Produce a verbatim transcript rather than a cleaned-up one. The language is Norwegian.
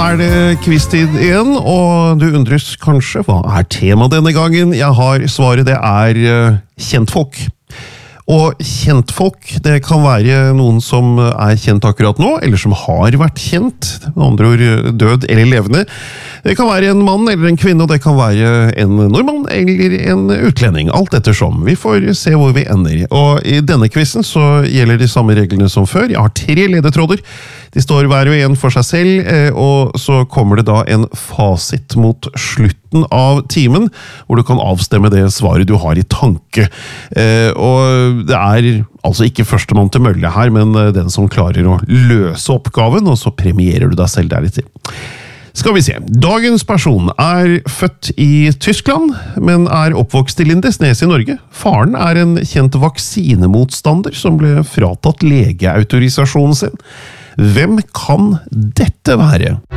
er det quiz-tid igjen, og du undres kanskje, hva er tema denne gangen? Jeg har svaret, det er uh, kjentfolk. Og kjentfolk, det kan være noen som er kjent akkurat nå, eller som har vært kjent, med andre ord død eller levende. Det kan være en mann eller en kvinne, og det kan være en nordmann eller en utlending, alt ettersom. Vi får se hvor vi ender. Og i denne quizen så gjelder de samme reglene som før. Jeg har tre ledetråder. De står hver og en for seg selv, og så kommer det da en fasit mot slutten av timen, hvor du kan avstemme det svaret du har i tanke. Og det er altså ikke førstemann til mølle her, men den som klarer å løse oppgaven, og så premierer du deg selv der litt til. Skal vi se. Dagens person er født i Tyskland, men er oppvokst i Lindesnes i Norge. Faren er en kjent vaksinemotstander som ble fratatt legeautorisasjonen sin. Hvem kan dette være?